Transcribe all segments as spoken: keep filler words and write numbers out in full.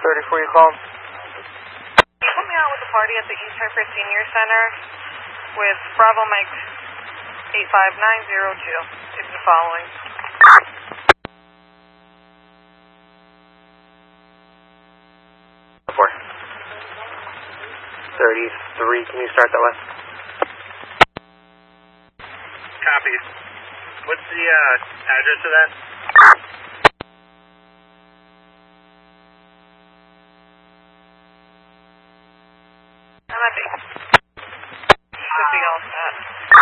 thirty-four, you called? Put me out with the party at the East Hartford Senior Center with Bravo Mike eight five nine zero two. If you're following. Four. thirty-three, can you start that way? Copy. What's the uh, address of that? I'm at the... Should be all set.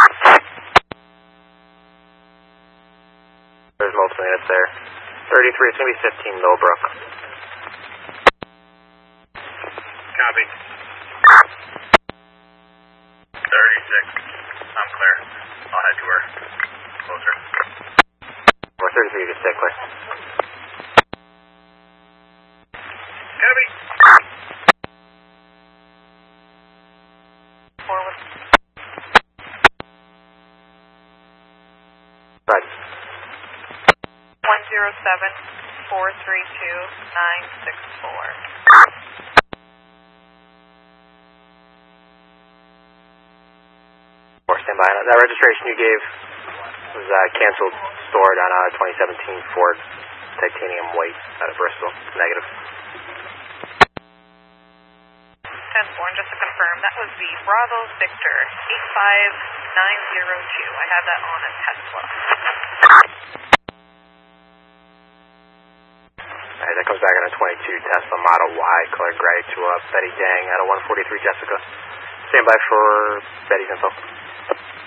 There's multiple units there. thirty-three, it's going to be fifteen Millbrook. Copy. thirty-six. I'm clear. I'll head to her. Closer. Or thirty-three, you can stay clear. Copy. Forward. Right. one zero seven four three two nine six four. Or stand by. That registration you gave was uh, canceled, stored on a twenty seventeen Ford Titanium White out of Bristol. Negative. ten four, and just to confirm, that was the Bravo Victor eight five nine zero two. I had that on a Tesla. Alright, that comes back on a twenty-two Tesla Model Y, color gray, to uh, Betty Dang at a one forty-three Jessica. Stand by for Betty's info.